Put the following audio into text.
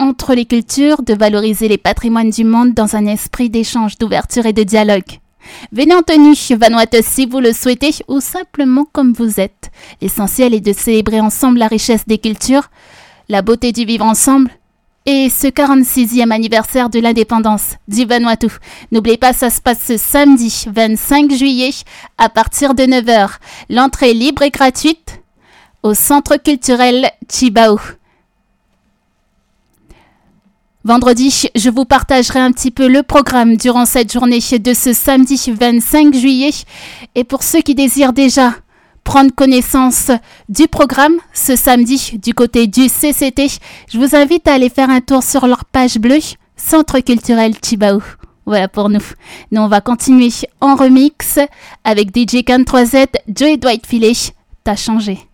entre les cultures, de valoriser les patrimoines du monde dans un esprit d'échange, d'ouverture et de dialogue. Venez en tenue vanuate si vous le souhaitez ou simplement comme vous êtes. L'essentiel est de célébrer ensemble la richesse des cultures, la beauté du vivre ensemble et ce 46e anniversaire de l'indépendance du Vanuatu. N'oubliez pas, ça se passe ce samedi 25 juillet à partir de 9h. L'entrée est libre et gratuite au Centre culturel Chibao. Vendredi, je vous partagerai un petit peu le programme durant cette journée de ce samedi 25 juillet. Et pour ceux qui désirent déjà prendre connaissance du programme ce samedi du côté du CCT, je vous invite à aller faire un tour sur leur page bleue, Centre culturel Chibao. Voilà pour nous. Nous, on va continuer en remix avec DJ Can 3Z, Joey Dwight Filet. T'as changé.